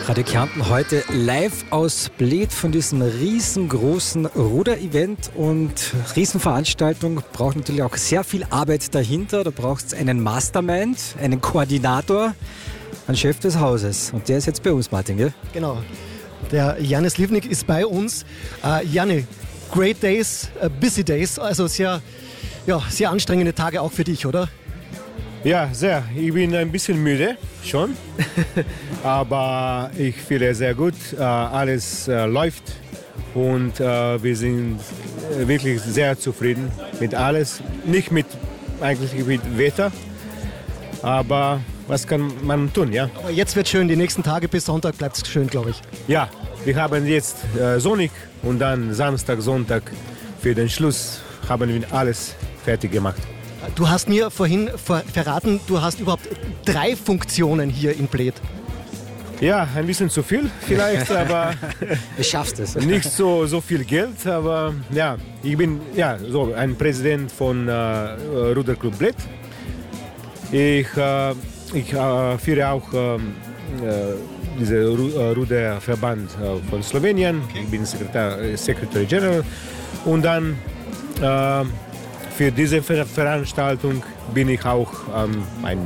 Radio Kärnten heute live aus Bled von diesem riesengroßen Ruder-Event und Riesenveranstaltung. Braucht natürlich auch sehr viel Arbeit dahinter. Da braucht es einen Mastermind, einen Koordinator, einen Chef des Hauses. Und der ist jetzt bei uns, Martin, gell? Genau. Der Janne Slivnik ist bei uns. Janne, great days, busy days, also sehr anstrengende Tage auch für dich, oder? Ja, sehr. Ich bin ein bisschen müde schon, aber ich fühle sehr gut. Alles läuft und wir sind wirklich sehr zufrieden mit alles. Nicht eigentlich mit Wetter, aber was kann man tun, ja? Aber jetzt wird schön, die nächsten Tage bis Sonntag bleibt es schön, glaube ich. Ja, wir haben jetzt sonnig und dann Samstag, Sonntag für den Schluss haben wir alles fertig gemacht. Du hast mir vorhin verraten, du hast überhaupt 3 Funktionen hier in Bled. Ja, ein bisschen zu viel vielleicht, aber Du schaffst es. nicht so viel Geld. Aber ja, ich bin so ein Präsident von Ruderclub Bled. Ich führe auch diesen Ruderverband von Slowenien. Ich bin Secretary General. Und dann für diese Veranstaltung bin ich auch ein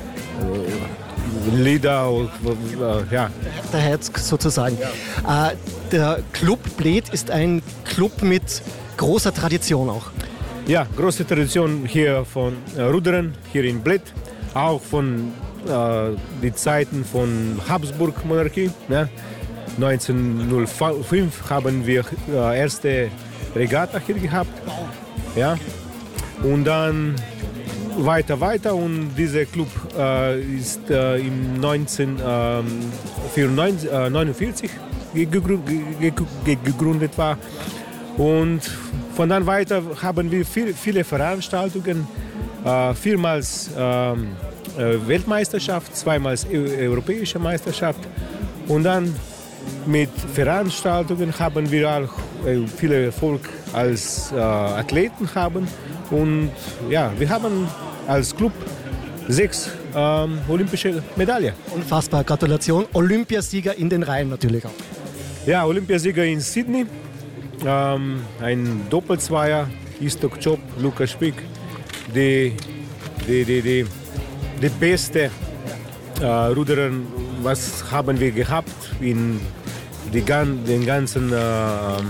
Leader. Der Herz sozusagen. Ja. Der Club Bled ist ein Club mit großer Tradition auch. Ja, große Tradition hier von Rudern, hier in Bled. Auch von den Zeiten von Habsburg-Monarchie. Ja. 1905 haben wir erste Regatta hier gehabt. Ja. Und dann weiter und dieser Club ist im 1949 gegründet war. Und von dann weiter haben wir viele Veranstaltungen, viermals Weltmeisterschaft, zweimal europäische Meisterschaft. Und dann mit Veranstaltungen haben wir auch viel Erfolg als Athleten haben. Und ja, wir haben als Club 6 olympische Medaillen. Unfassbar, Gratulation. Olympiasieger in den Reihen natürlich auch. Ja, Olympiasieger in Sydney, ein Doppelzweier, Istok Chop, Lukas Spick, die beste Ruderer, was haben wir gehabt in den ganzen